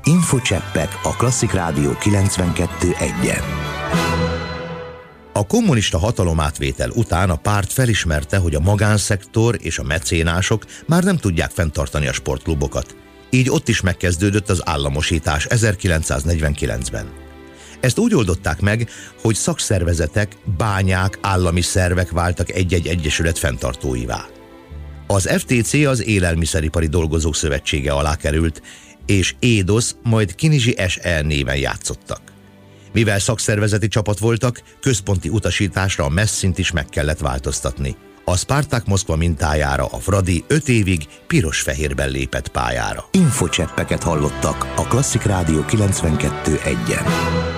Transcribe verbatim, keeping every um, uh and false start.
Infocseppek a Klasszik Rádió kilencvenkettő egyen. A kommunista hatalomátvétel után a párt felismerte, hogy a magánszektor és a mecénások már nem tudják fenntartani a sportklubokat. Így ott is megkezdődött az államosítás ezerkilencszáznegyvenkilencben. Ezt úgy oldották meg, hogy szakszervezetek, bányák, állami szervek váltak egy-egy egyesület fenntartóivá. Az ef té cé az Élelmiszeripari Dolgozók Szövetsége alá került, és édosz, majd Kinizsi es e néven játszottak. Mivel szakszervezeti csapat voltak, központi utasításra a messzint is meg kellett változtatni. A Spartak Moszkva mintájára a Fradi öt évig piros-fehérben lépett pályára. Infocseppeket hallottak a Klasszik Rádió kilencvenkettő egyen.